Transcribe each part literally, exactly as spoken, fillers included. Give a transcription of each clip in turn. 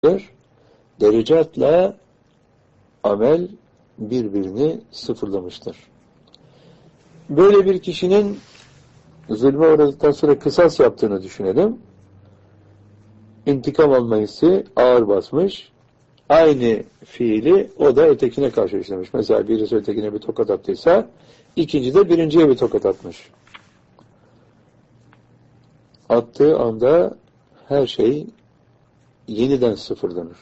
Derecatla amel birbirini sıfırlamıştır. Böyle bir kişinin zulme uğradıktan sonra kısas yaptığını düşünelim. İntikam almayısı ağır basmış. Aynı fiili o da ötekine karşı işlemiş. Mesela birisi ötekine bir tokat attıysa ikinci de birinciye bir tokat atmış. Attığı anda her şey yeniden sıfırlanır.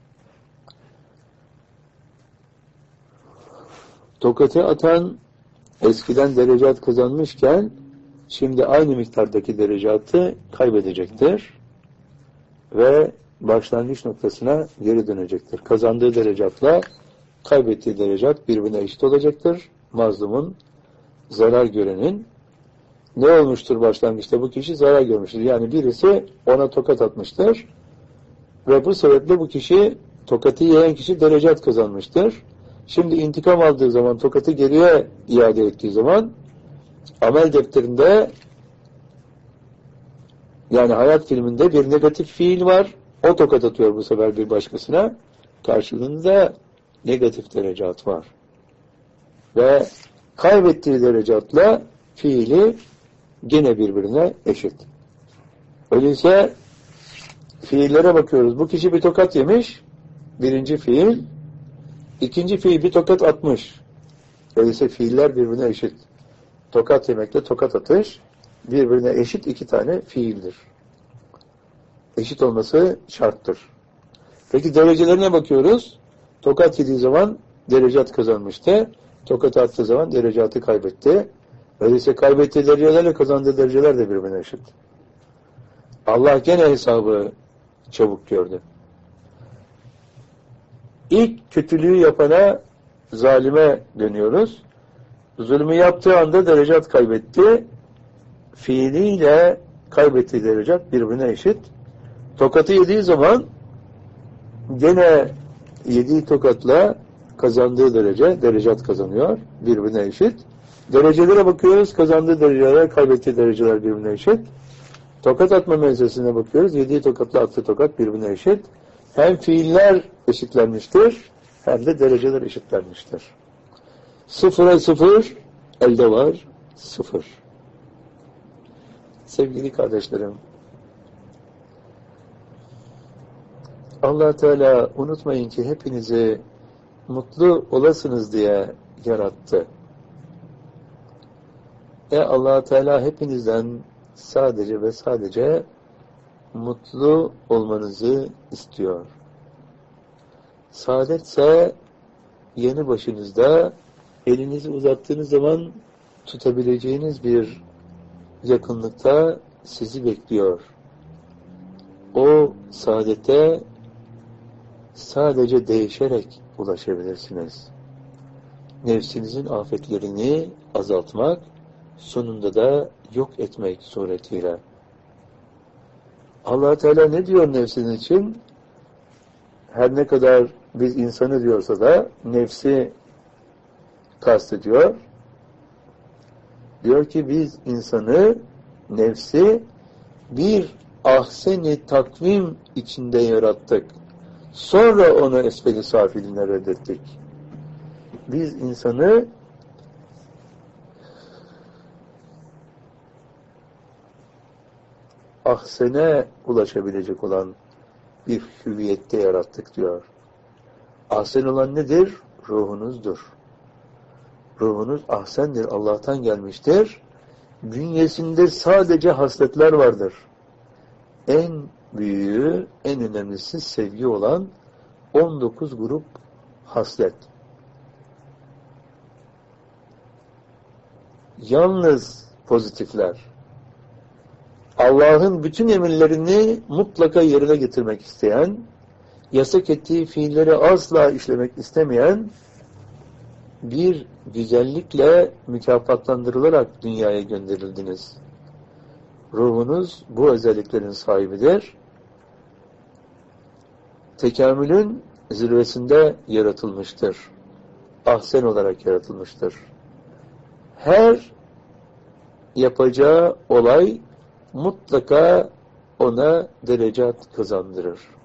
Tokatı atan eskiden derecat kazanmışken şimdi aynı miktardaki derecatı kaybedecektir ve başlangıç noktasına geri dönecektir. Kazandığı derecatla kaybettiği derecat birbirine eşit olacaktır. Mazlumun, zarar görenin ne olmuştur başlangıçta? Bu kişi zarar görmüştür. Yani birisi ona tokat atmıştır ve bu sebeple bu kişi, tokatı yiyen kişi derecat kazanmıştır. Şimdi intikam aldığı zaman, tokatı geriye iade ettiği zaman amel defterinde, yani hayat filminde bir negatif fiil var. O tokat atıyor bu sefer bir başkasına. Karşılığında negatif derecat var. Ve kaybettiği derecatla fiili gene birbirine eşit. Öyleyse fiillere bakıyoruz. Bu kişi bir tokat yemiş. Birinci fiil. İkinci fiil bir tokat atmış. Öyleyse fiiller birbirine eşit. Tokat yemekle tokat atış birbirine eşit iki tane fiildir. Eşit olması şarttır. Peki derecelerine bakıyoruz. Tokat yediği zaman derecat kazanmıştı. Tokat attığı zaman derecatı kaybetti. Öyleyse kaybettiği derecelerle kazandığı dereceler de birbirine eşit. Allah gene hesabı çabuk gördü. İlk kötülüğü yapana, zalime dönüyoruz. Zulmü yaptığı anda derecat kaybetti. Fiiliyle kaybettiği derecat birbirine eşit. Tokatı yediği zaman gene yediği tokatla kazandığı derece, derecat kazanıyor. Birbirine eşit. Derecelere bakıyoruz. Kazandığı dereceler, kaybettiği dereceler birbirine eşit. Tokat atma menzesine bakıyoruz. Yediği tokatla attığı tokat birbirine eşit. Hem fiiller eşitlenmiştir, hem de dereceler eşitlenmiştir. Sıfıra sıfır, elde var sıfır. Sevgili kardeşlerim, Allah Teala unutmayın ki hepinizi mutlu olasınız diye yarattı. E Allah Teala hepinizden sadece ve sadece mutlu olmanızı istiyor. Saadetse yanı başınızda elinizi uzattığınız zaman tutabileceğiniz bir yakınlıkta sizi bekliyor. O saadete sadece değişerek ulaşabilirsiniz. Nefsinizin afetlerini azaltmak, sonunda da yok etmek suretiyle. Allah Teala ne diyor nefsin için? Her ne kadar biz insanı diyorsa da nefsi kastediyor. Diyor ki biz insanı, nefsi bir ahsen-i takvim içinde yarattık. Sonra onu esfel-i safiline reddettik. Biz insanı ahsene ulaşabilecek olan bir hüviyette yarattık diyor. Ahsen olan nedir? Ruhunuzdur. Ruhunuz ahsendir, Allah'tan gelmiştir. Bünyesinde sadece hasletler vardır. En büyüğü, en önemlisi sevgi olan on dokuz grup haslet. Yalnız pozitifler. Allah'ın bütün emirlerini mutlaka yerine getirmek isteyen, yasak ettiği fiilleri asla işlemek istemeyen, bir güzellikle mükafatlandırılarak dünyaya gönderildiniz. Ruhunuz bu özelliklerin sahibidir. Tekamülün zirvesinde yaratılmıştır. Ahsen olarak yaratılmıştır. Her yapacağı olay mutlaka ona derecat kazandırır.